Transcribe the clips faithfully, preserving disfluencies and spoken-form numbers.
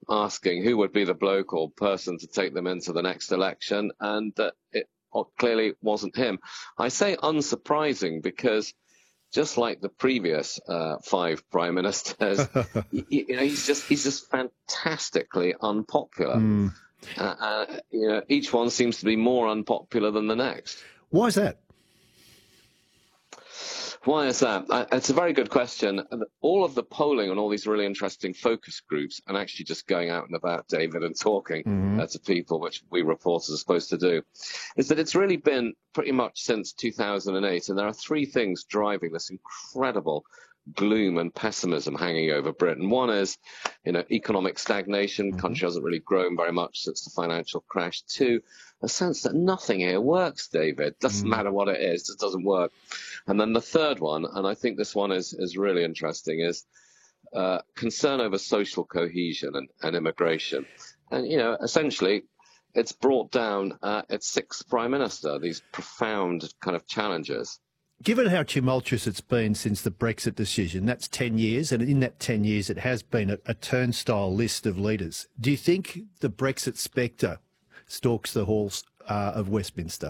asking who would be the bloke or person to take them into the next election, and that it clearly wasn't him. I say unsurprising because just like the previous uh, five prime ministers, you, you know, he's just he's just fantastically unpopular. Mm. Uh, uh, you know, each one seems to be more unpopular than the next. Why is that? Why is that? Uh, it's a very good question. All of the polling on all these really interesting focus groups, and actually just going out and about, David, and talking mm-hmm. uh, to people, which we reporters are supposed to do, is that it's really been pretty much since two thousand eight, and there are three things driving this incredible gloom and pessimism hanging over Britain. One is, you know, economic stagnation. Mm-hmm. Country hasn't really grown very much since the financial crash. Two, a sense that nothing here works, David. Doesn't mm. matter what it is, it doesn't work. And then the third one, and I think this one is, is really interesting, is uh, concern over social cohesion and, and immigration. And, you know, essentially, it's brought down uh, its sixth prime minister, these profound kind of challenges. Given how tumultuous it's been since the Brexit decision, that's ten years, and in that ten years it has been a, a turnstile list of leaders. Do you think the Brexit spectre stalks the halls uh, of Westminster?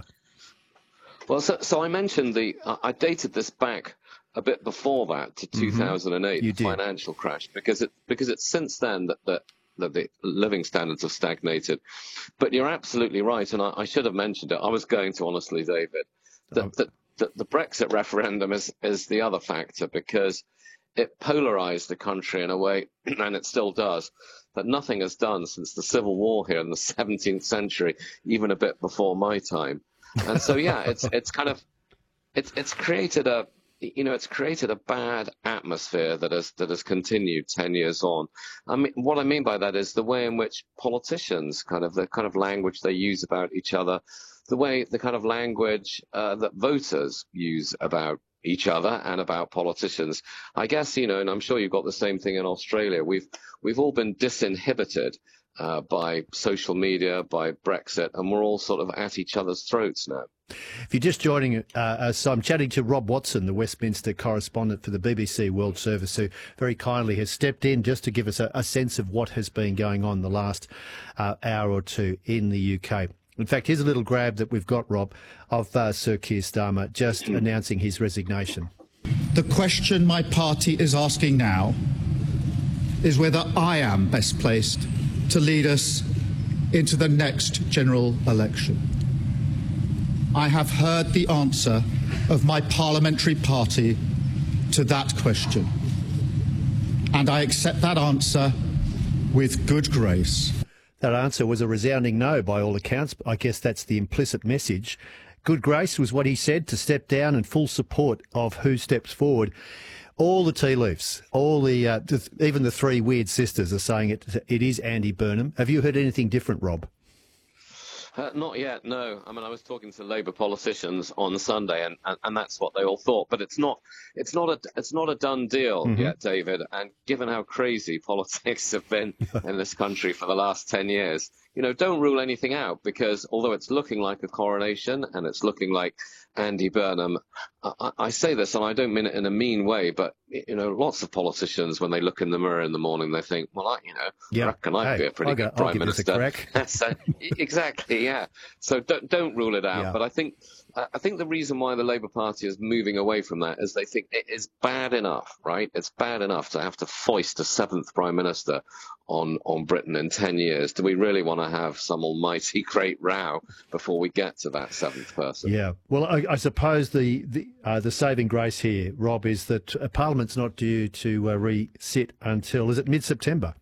Well, so, so I mentioned the, uh, I dated this back a bit before that to two thousand eight, mm-hmm. the financial crash, because it because it's since then that, that, that the living standards have stagnated. But you're absolutely right, and I, I should have mentioned it. I was going to, honestly, David, that, oh. that The, the Brexit referendum is, is the other factor, because it polarised the country in a way, and it still does, that nothing has done since the Civil War here in the seventeenth century, even a bit before my time. And so, yeah, it's it's kind of it's it's created a you know it's created a bad atmosphere that has that has continued ten years on. I mean, what I mean by that is the way in which politicians, kind of the kind of language they use about each other, the way, the kind of language uh, that voters use about each other and about politicians. I guess, you know, and I'm sure you've got the same thing in Australia. We've we've all been disinhibited uh, by social media, by Brexit, and we're all sort of at each other's throats now. If you're just joining uh, us, I'm chatting to Rob Watson, the Westminster correspondent for the B B C World Service, who very kindly has stepped in just to give us a, a sense of what has been going on the last uh, hour or two in the U K. In fact, here's a little grab that we've got, Rob, of uh, Sir Keir Starmer just announcing his resignation. The question my party is asking now is whether I am best placed to lead us into the next general election. I have heard the answer of my parliamentary party to that question, and I accept that answer with good grace. That answer was a resounding no by all accounts. I guess that's the implicit message. Good grace was what he said, to step down, and full support of who steps forward. All the tea leaves, all the, uh, even the three weird sisters are saying it. It is Andy Burnham. Have you heard anything different, Rob? Uh, not yet, no. I mean, I was talking to Labour politicians on Sunday, and, and, and that's what they all thought. But it's not, it's not a, it's not a done deal mm-hmm. yet, David. And given how crazy politics have been in this country for the last ten years, you know, don't rule anything out, because although it's looking like a coronation and it's looking like Andy Burnham, I, I say this and I don't mean it in a mean way, but, you know, lots of politicians, when they look in the mirror in the morning, they think, well, I, you know, yeah. I reckon I'd hey, be a pretty I'll good go, prime I'll minister. So, exactly, yeah. So don't, don't rule it out. Yeah. But I think I think the reason why the Labour Party is moving away from that is they think it is bad enough, right? It's bad enough to have to foist a seventh prime minister on, on Britain in ten years. Do we really want to have some almighty great row before we get to that seventh person? Yeah. Well, I, I suppose the the, uh, the saving grace here, Rob, is that uh, Parliament's not due to uh, re-sit until, is it mid-September?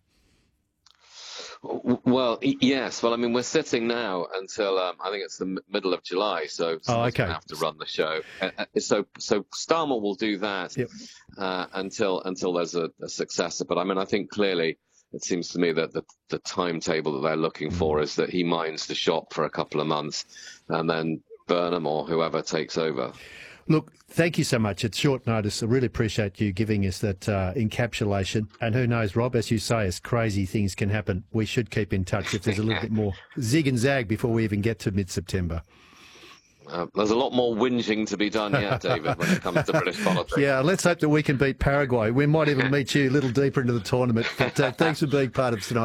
Well, yes. Well, I mean, we're sitting now until um, I think it's the m- middle of July, so someone's oh, okay. going to have to run the show. Uh, so, so Starmer will do that yep. uh, until until there's a, a successor. But I mean, I think clearly it seems to me that the, the timetable that they're looking for is that he minds the shop for a couple of months, and then Burnham or whoever takes over. Look, thank you so much. It's short notice. I really appreciate you giving us that uh, encapsulation. And who knows, Rob, as you say, as crazy things can happen, we should keep in touch if there's a little bit more zig and zag before we even get to mid-September. Uh, there's a lot more whinging to be done yet, David, when it comes to British politics. Yeah, let's hope that we can beat Paraguay. We might even meet you a little deeper into the tournament. But uh, thanks for being part of tonight.